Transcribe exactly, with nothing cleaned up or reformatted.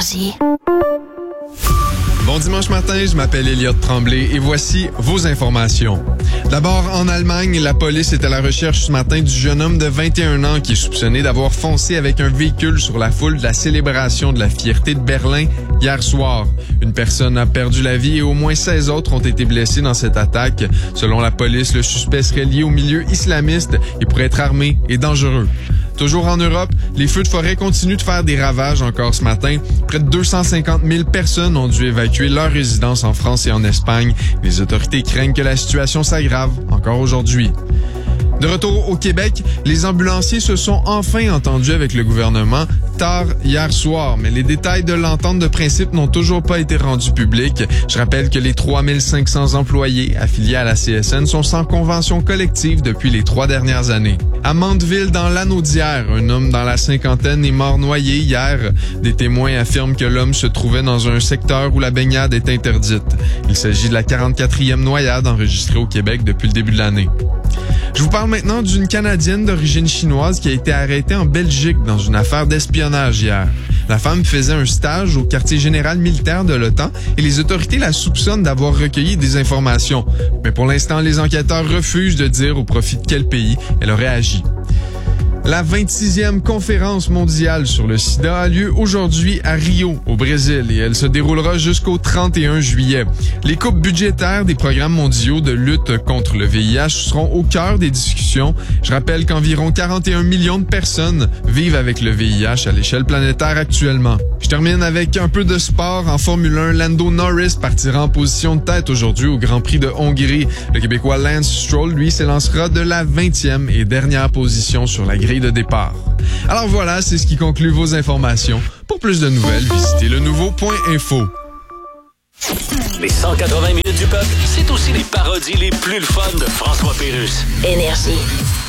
Énergie. Bon dimanche matin, je m'appelle Elliott Tremblay et voici vos informations. D'abord, en Allemagne, la police est à la recherche ce matin du jeune homme de vingt et un ans qui est soupçonné d'avoir foncé avec un véhicule sur la foule de la célébration de la fierté de Berlin hier soir. Une personne a perdu la vie et au moins seize autres ont été blessés dans cette attaque. Selon la police, le suspect serait lié au milieu islamiste et pourrait être armé et dangereux. Toujours en Europe, les feux de forêt continuent de faire des ravages encore ce matin. Près de deux cent cinquante mille personnes ont dû évacuer leur résidence en France et en Espagne. Les autorités craignent que la situation s'aggrave encore aujourd'hui. De retour au Québec, les ambulanciers se sont enfin entendus avec le gouvernement tard hier soir, mais les détails de l'entente de principe n'ont toujours pas été rendus publics. Je rappelle que les trois mille cinq cents employés affiliés à la C S N sont sans convention collective depuis les trois dernières années. À Mandeville, dans l'Anaudière, un homme dans la cinquantaine est mort noyé hier. Des témoins affirment que l'homme se trouvait dans un secteur où la baignade est interdite. Il s'agit de la quarante-quatrième noyade enregistrée au Québec depuis le début de l'année. Je vous parle maintenant d'une Canadienne d'origine chinoise qui a été arrêtée en Belgique dans une affaire d'espionnage hier. La femme faisait un stage au quartier général militaire de l'OTAN et les autorités la soupçonnent d'avoir recueilli des informations. Mais pour l'instant, les enquêteurs refusent de dire au profit de quel pays elle aurait agi. La vingt-sixième conférence mondiale sur le sida a lieu aujourd'hui à Rio, au Brésil, et elle se déroulera jusqu'au trente et un juillet. Les coupes budgétaires des programmes mondiaux de lutte contre le V I H seront au cœur des discussions. Je rappelle qu'environ quarante et un millions de personnes vivent avec le V I H à l'échelle planétaire actuellement. Je termine avec un peu de sport. En Formule un, Lando Norris partira en position de tête aujourd'hui au Grand Prix de Hongrie. Le Québécois Lance Stroll, lui, s'élancera de la vingtième et dernière position sur la grille de départ. Alors voilà, c'est ce qui conclut vos informations. Pour plus de nouvelles, visitez le nouveau point info. Les cent quatre-vingts minutes du peuple, c'est aussi les parodies les plus le fun de François Pérusse. Énergie.